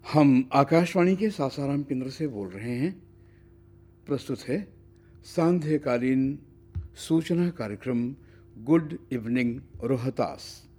हम आकाशवाणी के सासाराम केंद्र से बोल रहे हैं। प्रस्तुत है सांध्यकालीन सूचना कार्यक्रम गुड इवनिंग रोहतास।